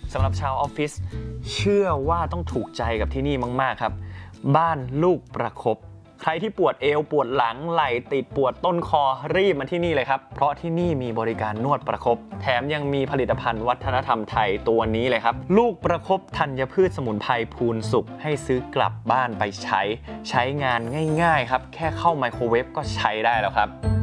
สำหรับชาวออฟฟิศเชื่อว่าต้องถูกใจกับที่นี่มากๆครับบ้านลูกประคบใครที่ปวดเอวปวดหลังไหล่ติดปวดต้นคอรีบมาที่นี่เลยครับเพราะที่นี่มีบริการนวดประคบแถมยังมีผลิตภัณฑ์วัฒนธรรมไทยตัวนี้เลยครับลูกประคบธัญพืชสมุนไพรพูนสุกให้ซื้อกลับบ้านไปใช้งานง่ายๆครับแค่เข้าไมโครเวฟก็ใช้ได้แล้วครับ